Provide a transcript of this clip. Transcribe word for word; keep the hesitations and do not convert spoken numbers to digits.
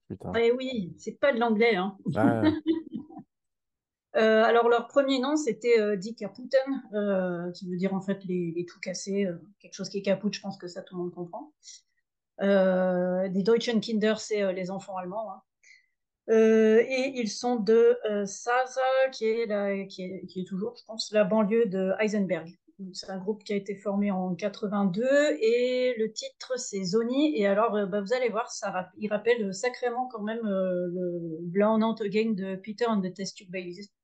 putain. Eh oui, c'est pas de l'anglais, hein. Ouais, Euh, alors leur premier nom c'était euh, Die Kaputen, euh, qui veut dire en fait les, les tout cassés, euh, quelque chose qui est kaput, je pense que ça tout le monde comprend. Euh, die Deutschen Kinder, c'est euh, les enfants allemands, hein. Euh, et ils sont de euh, Sasa, qui est, la, qui, est, qui est toujours, je pense, la banlieue de Heisenberg. C'est un groupe qui a été formé en quatre-vingt-deux et le titre c'est Zoni. Et alors, euh, bah, vous allez voir, ça rap- il rappelle sacrément quand même euh, le Blau Nantes Again de Peter and the Test Tube Babies.